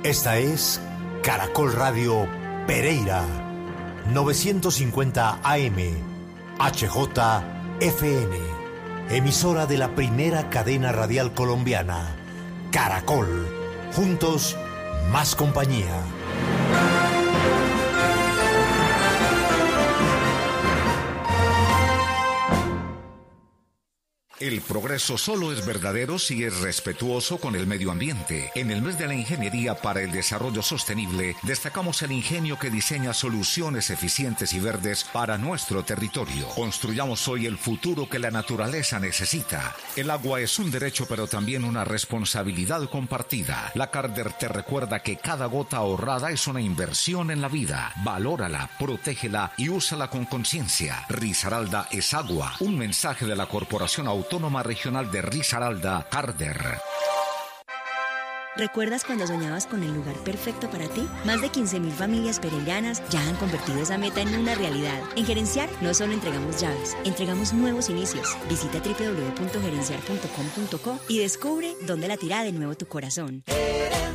Esta es Caracol Radio Pereira, 950 AM, HJFN, emisora de la primera cadena radial colombiana, Caracol. Juntos, más compañía. El progreso solo es verdadero si es respetuoso con el medio ambiente. En el mes de la Ingeniería para el Desarrollo Sostenible, destacamos el ingenio que diseña soluciones eficientes y verdes para nuestro territorio. Construyamos hoy el futuro que la naturaleza necesita. El agua es un derecho, pero también una responsabilidad compartida. La Carder te recuerda que cada gota ahorrada es una inversión en la vida. Valórala, protégela y úsala con conciencia. Risaralda es agua. Un mensaje de la Corporación Autónoma Regional de Risaralda, Carder. ¿Recuerdas cuando soñabas con el lugar perfecto para ti? Más de 15.000 familias pereiranas ya han convertido esa meta en una realidad. En Gerenciar no solo entregamos llaves, entregamos nuevos inicios. Visita www.gerenciar.com.co y descubre dónde latirá de nuevo tu corazón.